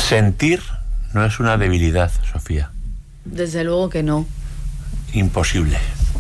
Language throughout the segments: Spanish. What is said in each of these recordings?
Sentir no es una debilidad, Sofía. Desde luego que no. Imposible.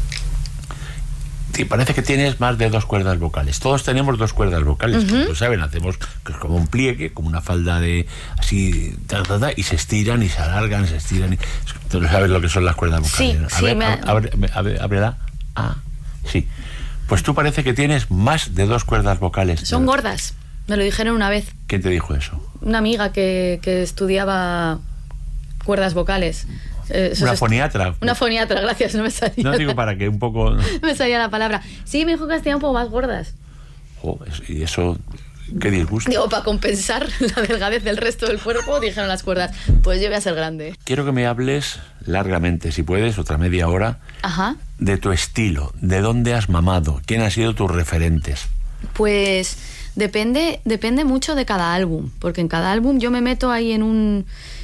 Sí, parece que tienes más de 2 cuerdas vocales. Todos tenemos 2 cuerdas vocales. Como lo saben, hacemos como un pliegue, como una falda de así, y se estiran y se alargan, se estiran. Tú no sabes lo que son las cuerdas vocales. Sí, ábrela. Ah, sí. Pues tú parece que tienes más de 2 cuerdas vocales. Son gordas. Me lo dijeron una vez. ¿Quién te dijo eso? Una amiga que estudiaba cuerdas vocales. Una foniatra. Una foniatra, gracias, no me salía. No digo para que un poco... No me salía la palabra. Sí, me dijo que las tenía un poco más gordas. Y eso, qué disgusto. Digo, para compensar la delgadez del resto del cuerpo, dijeron las cuerdas, pues yo voy a ser grande. Quiero que me hables largamente, si puedes, otra media hora, de tu estilo, de dónde has mamado, quién han sido tus referentes. Pues depende mucho de cada álbum, porque en cada álbum yo me meto ahí en un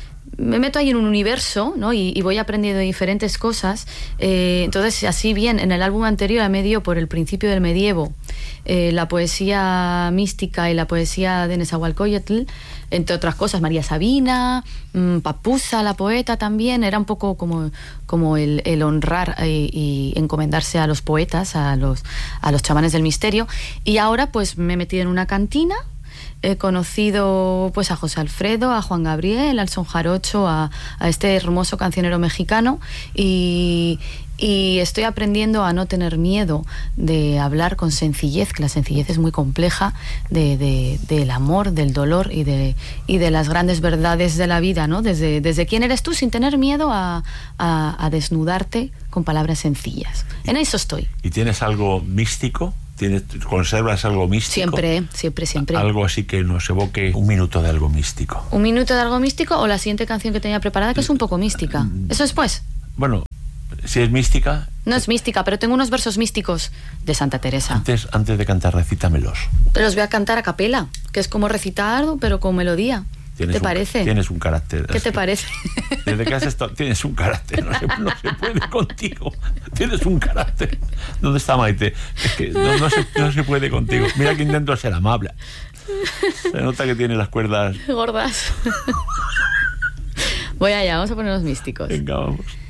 universo, ¿no? Y voy aprendiendo diferentes cosas. Entonces, así bien, en el álbum anterior me dio por el principio del medievo, la poesía mística y la poesía de Nezahualcóyotl, entre otras cosas, María Sabina, Papusa, la poeta también. Era un poco como el honrar y encomendarse a los poetas, a los chamanes del misterio. Y ahora pues me he metido en una cantina. He conocido pues a José Alfredo, a Juan Gabriel, al son jarocho, a este hermoso cancionero mexicano, y estoy aprendiendo a no tener miedo de hablar con sencillez, que la sencillez es muy compleja, del amor, del dolor y de las grandes verdades de la vida, ¿no? Desde quién eres tú, sin tener miedo a desnudarte con palabras sencillas. En eso estoy. ¿Y tienes algo místico? ¿Conservas algo místico? Siempre. Algo así que nos evoque un minuto de algo místico. ¿Un minuto de algo místico o la siguiente canción que tenía preparada, que es un poco mística? ¿Eso después? Bueno, si es mística... No es mística, pero tengo unos versos místicos de Santa Teresa. Antes de cantar, recítamelos. Pero los voy a cantar a capela, que es como recitar, pero con melodía. ¿Qué te parece? Tienes un carácter. ¿Qué te parece? Desde que has estado, tienes un carácter. No se puede contigo. Tienes un carácter. ¿Dónde está Maite? Es que no se puede contigo. Mira que intento ser amable. Se nota que tiene las cuerdas gordas. Voy allá, vamos a poner los místicos. Venga, vamos.